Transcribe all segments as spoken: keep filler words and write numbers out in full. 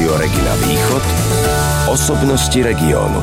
Rádio Regina Východ. Osobnosti regiónu.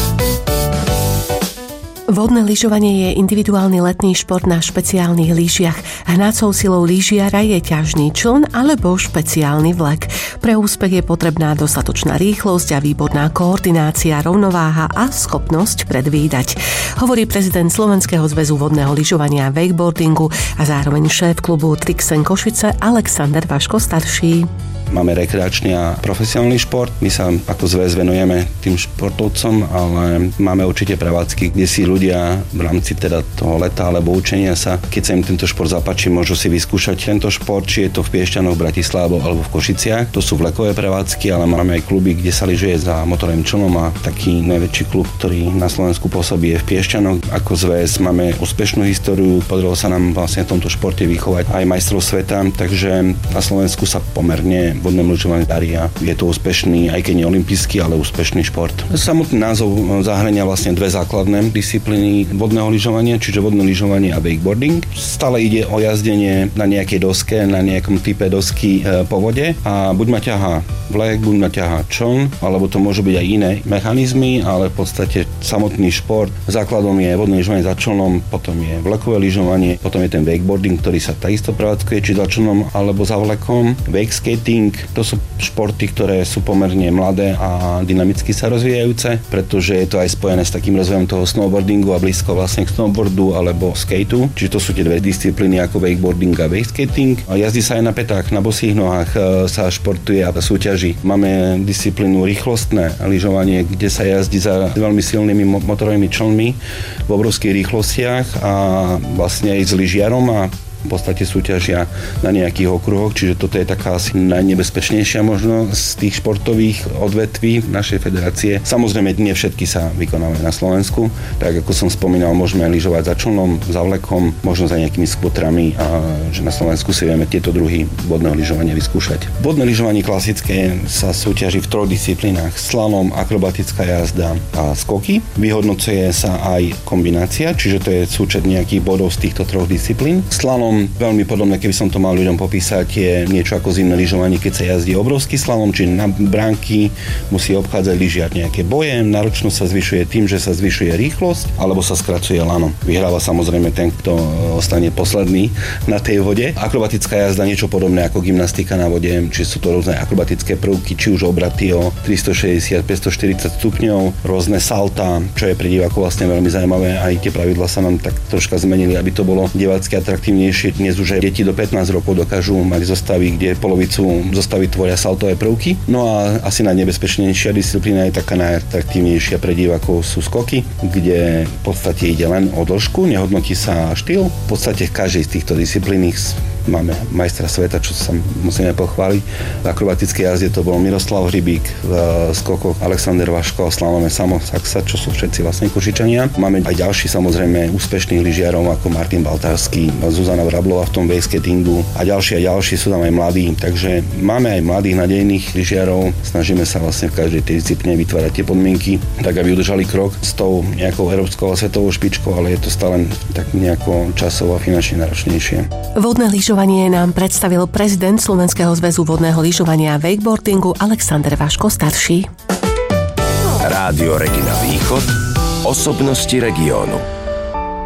Vodné lyžovanie je individuálny letný šport na špeciálnych lyžiach. Hnacou silou lyžiara je ťažný čln alebo špeciálny vlek. Pre úspech je potrebná dostatočná rýchlosť a výborná koordinácia, rovnováha a schopnosť predvídať. Hovorí prezident Slovenského zväzu vodného lyžovania a wakeboardingu a zároveň šéf klubu Trixen Košice Alexander Vaško starší. Máme rekreačný a profesionálny šport. My sa ako zväz venujeme tým športovcom, ale máme určite prevádzky, kde si ľudia v rámci teda toho leta alebo učenia sa, keď sa im tento šport zapáči, môžu si vyskúšať tento šport, či je to v Piešťanoch, v Bratislave alebo v Košiciach. To sú vlekové prevádzky, ale máme aj kluby, kde sa lyžuje za motorovým člnom a taký najväčší klub, ktorý na Slovensku pôsobí, je v Piešťanoch. Ako zväz máme úspešnú históriu, podarilo sa nám vlastne v tomto športe vychovať aj majstrov sveta, takže na Slovensku sa pomerne vodnému lyžovaniu darí a je to úspešný, aj keď nie olympijský, ale úspešný šport. Samotný názov zahŕňa vlastne dve základné disciplíny vodného lyžovania, čiže vodné lyžovanie a wakeboarding. Stále ide o jazdenie na nejakej doske, na nejakom type dosky e, po vode a buď ma ťahá vlek, buď ma ťahá čln, alebo to môžu byť aj iné mechanizmy, ale v podstate samotný šport základom je vodné lyžovanie za člnom, potom je vlekové lyžovanie, potom je ten wakeboarding, ktorý sa takisto prevádzkuje či za člnom alebo za vlekom, wake skating. To sú športy, ktoré sú pomerne mladé a dynamicky sa rozvíjajúce, pretože je to aj spojené s takým rozvojom toho snowboardingu a blízko vlastne k snowboardu alebo skateu. Čiže to sú tie dve disciplíny ako wakeboarding a wake skating. A jazdí sa aj na pätách, na bosých nohách sa športuje a súťaží. Máme disciplínu rýchlostné lyžovanie, kde sa jazdí za veľmi silnými motorovými člnmi v obrovských rýchlostiach a vlastne aj s lyžiarom a v podstate súťažia na nejakých okruhoch, čiže toto je taká asi najnebezpečnejšia možno z tých športových odvetví našej federácie. Samozrejme, nie všetky sa vykonávajú na Slovensku, tak ako som spomínal, môžeme lyžovať za člnom, za vlekom, možno za nejakými skutrami a že na Slovensku si vieme tieto druhy vodného lyžovania vyskúšať. Vodné lyžovanie klasické sa súťaží v troch disciplínach: slalom, akrobatická jazda a skoky. Vyhodnocuje sa aj kombinácia, čiže to je súčet nejakých bodov z týchto troch disciplín. Slalom, veľmi podobné, keby som to mal ľuďom popísať, je niečo ako zimné lyžovanie, keď sa jazdí obrovský slalom, čiže na bránky musí obchádzať lyžiar nejaké boje, náročnosť sa zvyšuje tým, že sa zvyšuje rýchlosť, alebo sa skracuje lano. Vyhráva samozrejme ten, kto ostane posledný na tej vode. Akrobatická jazda niečo podobné ako gymnastika na vode, či sú to rôzne akrobatické prvky, či už obraty o tristošesťdesiat až päťstoštyridsať stupňov, rôzne salta, čo je pre divákov vlastne veľmi zaujímavé. Aj tie pravidlá sa nám tak troška zmenili, aby to bolo divácky atraktívnejšie. Dnes už aj deti do pätnásť rokov dokážu mať zostavy, kde polovicu zostavy tvoria saltové prvky. No a asi najnebezpečnejšia disciplína je taká najatraktívnejšia pre divákov sú skoky, kde v podstate ide len o dĺžku, nehodnotí sa štýl. V podstate v každej z týchto disciplín máme majstra sveta, čo sa musíme pochváliť. V akrobatickej jazde to bol Miroslav Hrybík, v skokoch Alexander Vaško a slalome Samo Saxa, čo sú všetci vlastne Košičania. Máme aj ďalší samozrejme úspešných lyžiarov ako Martin Baltársky, Zuzana Vrablova v tom wake skatingu a ďalší a ďalší sú tam aj mladí. Takže máme aj mladých nadejných lyžiarov. Snažíme sa vlastne v každej tej disciplíne vytvárať tie podmienky, tak aby udržali krok s tou nejakou európskou a svetovou špičkou, ale je to stále tak nejako časovo a finančne náročnejšie. Vodné lyžovanie nám predstavil prezident Slovenského zväzu vodného lyžovania a wakeboardingu Alexander Vaško starší. Rádio Regina Východ. Osobnosti regiónu.